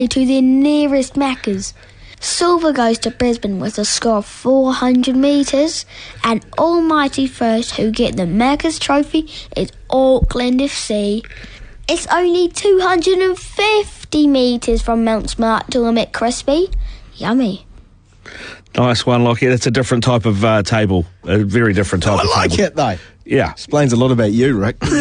to their nearest Maccas. Silver goes to Brisbane with a score of 400 metres, and almighty first who get the Maccas trophy is Auckland FC. It's only 250 metres from Mount Smart to the McCrispy. Yummy. Nice one, Lockie. That's a different type of table. A very different type of table. I like it, though. Yeah. Explains a lot about you, Rick.